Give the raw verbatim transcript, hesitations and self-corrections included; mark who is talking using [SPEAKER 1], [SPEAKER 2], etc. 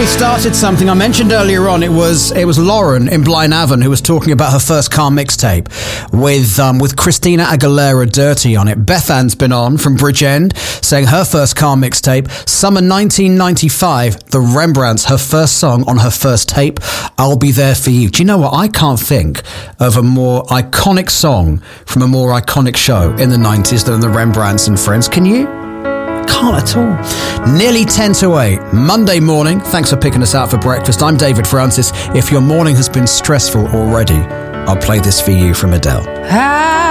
[SPEAKER 1] Started something I mentioned earlier on. It was it was Lauren in Blaenavon who was talking about her first car mixtape with um, with Christina Aguilera Dirty on it. Bethan's been on from Bridgend saying her first car mixtape, summer nineteen ninety-five, The Rembrandts, her first song on her first tape, I'll Be There For You. Do you know what? I can't think of a more iconic song from a more iconic show in the nineties than The Rembrandts and Friends. Can you? Can't at all. Nearly ten to eight, Monday morning. Thanks for picking us out for breakfast. I'm David Francis. If your morning has been stressful already, I'll play this for you from Adele.